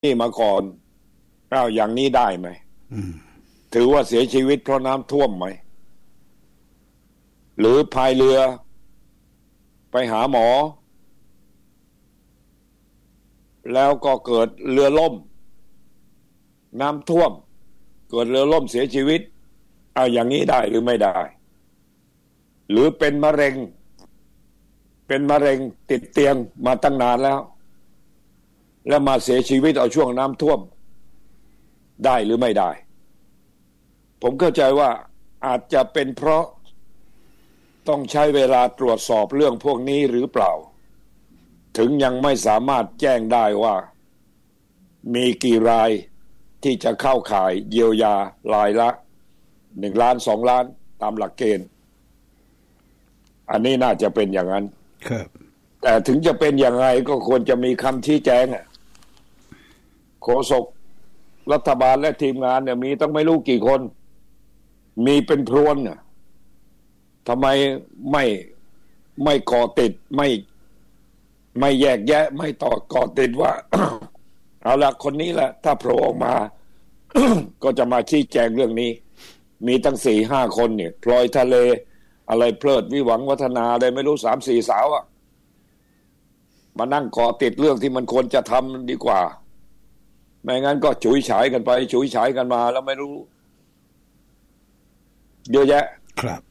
นี่มาก่อนอย่างนี้ได้ไหมถือว่าเสียชีวิตเพราะน้ำท่วมไหมหรือพายเรือไปหาหมอแล้วก็เกิดเรือล่มน้ำท่วมเกิดเรือล่มเสียชีวิตอย่างนี้ได้หรือไม่ได้หรือเป็นมะเร็งติดเตียงมาตั้งนานแล้วมาเสียชีวิตเอาช่วงน้ำท่วมได้หรือไม่ได้ผมเข้าใจว่าอาจจะเป็นเพราะต้องใช้เวลาตรวจสอบเรื่องพวกนี้หรือเปล่าถึงยังไม่สามารถแจ้งได้ว่ามีกี่รายที่จะเข้าข่ายเยียวยารายละ1 ล้าน2 ล้านตามหลักเกณฑ์อันนี้น่าจะเป็นอย่างนั้นครับแต่ถึงจะเป็นอย่างไรก็ควรจะมีคำชี้แจงโฆษกรัฐบาลและทีมงานเนี่ยมีต้องไม่รู้กี่คนมีเป็นพรวนเนี่ยทำไมไม่ก่อติดไม่แยกแยะไม่ก่อติดว่า เอาละคนนี้แหละถ้าโผล่ออกมา ก็จะมาชี้แจงเรื่องนี้มีตั้ง 4-5 คนเนี่ยพลอยทะเลอะไรเพลิดวิหวังวัฒนาอะไรไม่รู้ 3-4 สาวมานั่งก่อติดเรื่องที่มันควรจะทำดีกว่าไม่งั้นก็ฉุยฉายกันไปฉุยฉายกันมาแล้วไม่รู้เยอะแยะครับ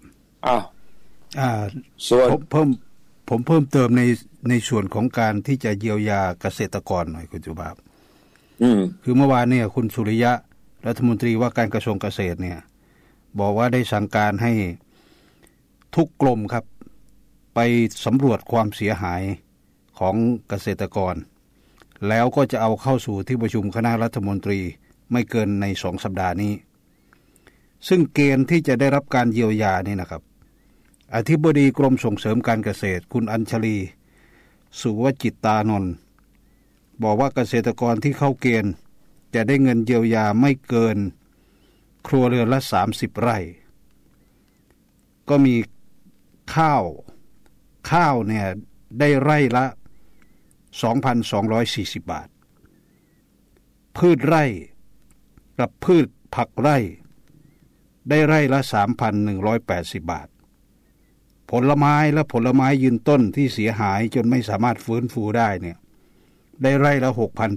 ส่วนผมเพิ่มเติมในส่วนของการที่จะเยียวยาเกษตรกรหน่อยคุณจุบาบคือเมื่อวานเนี่ยคุณสุริยะรัฐมนตรีว่าการกระทรวงเกษตรเนี่ยบอกว่าได้สั่งการให้ทุกกรมครับไปสำรวจความเสียหายของเกษตรกรแล้วก็จะเอาเข้าสู่ที่ประชุมคณะรัฐมนตรีไม่เกินใน2 สัปดาห์นี้ซึ่งเกณฑ์ที่จะได้รับการเยียวยานี่นะครับอธิบดีกรมส่งเสริมการเกษตรคุณอัญชลีสุวจิตตานนท์บอกว่าเกษตรกรที่เข้าเกณฑ์จะได้เงินเยียวยาไม่เกินครัวเรือนละ30 ไร่ก็มีข้าวเนี่ยได้ไร่ละ 2,240 บาทพืชไร่กับพืชผักไร่ได้ไร่ละ 3,180 บาทผลไม้และผลไม้ยืนต้นที่เสียหายจนไม่สามารถฟื้นฟูได้เนี่ยได้ไร่ละ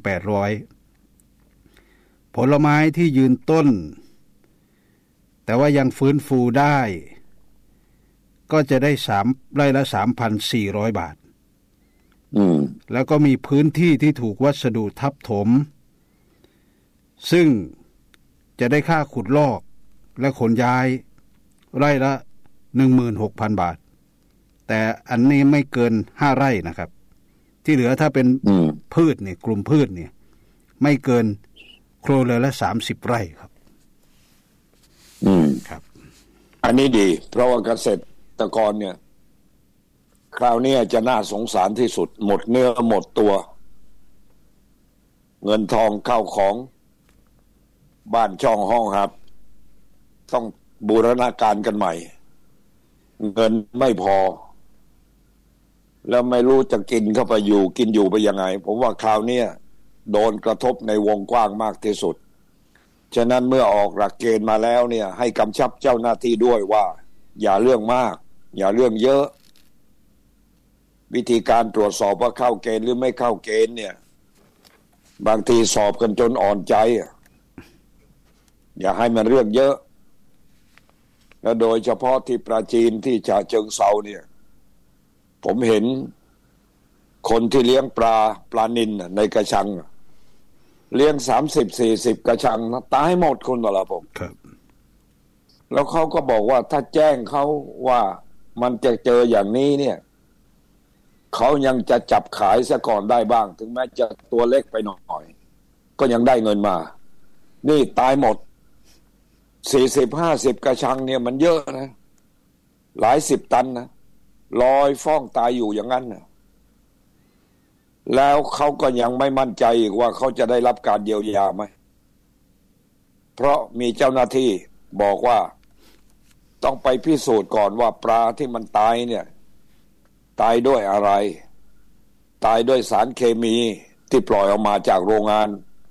6,800 ผลไม้ที่ยืนต้นแต่ว่ายังฟื้นฟูได้ก็จะได้ไร่ละ 3,400 บาทแล้วก็มีพื้นที่ที่ถูกวัสดุทับถมซึ่งจะได้ค่าขุดลอกและขนย้ายไร่ละ 16,000 บาทแต่อันนี้ไม่เกิน5 ไร่นะครับที่เหลือถ้าเป็นพืชเนี่ยกลุ่มพืชเนี่ยไม่เกินครัวเรือนละ30 ไร่ครับครับอันนี้ดีเพราะว่าเกษตรกรเนี่ยคราวนี้จะน่าสงสารที่สุดหมดเนื้อหมดตัวเงินทองเข้าของบ้านช่องห้องหับต้องบูรณาการกันใหม่เงินไม่พอแล้วไม่รู้จะกินเข้าไปกินอยู่ไปยังไงผมว่าคราวนี้โดนกระทบในวงกว้างมากที่สุดฉะนั้นเมื่อออกหลักเกณฑ์มาแล้วเนี่ยให้กำชับเจ้าหน้าที่ด้วยว่าอย่าเรื่องมากอย่าเรื่องเยอะวิธีการตรวจสอบว่าเข้าเกณฑ์หรือไม่เข้าเกณฑ์เนี่ยบางทีสอบกันจนอ่อนใจอย่าให้มันเรื่องเยอะและโดยเฉพาะที่ปราจีนที่ฉะเชิงเทราเนี่ยผมเห็นคนที่เลี้ยงปลานิลในกระชังเลี้ยง30-40 กระชังนะตายหมดคนละผมแล้วเขาก็บอกว่าถ้าแจ้งเขาว่ามันจะเจออย่างนี้เนี่ยเขายังจะจับขายซะก่อนได้บ้างถึงแม้จะตัวเล็กไปหน่อยก็ยังได้เงินมานี่ตายหมด40-50 กระชังเนี่ยมันเยอะนะหลาย10 ตันนะลอยฟ้องตายอยู่อย่างนั้นนะแล้วเขาก็ยังไม่มั่นใจอีกว่าเขาจะได้รับการเยียวยาไหมเพราะมีเจ้าหน้าที่บอกว่าต้องไปพิสูจน์ก่อนว่าปลาที่มันตายเนี่ยตายด้วยอะไรตายด้วยสารเคมีที่ปล่อยออกมาจากโรงงาน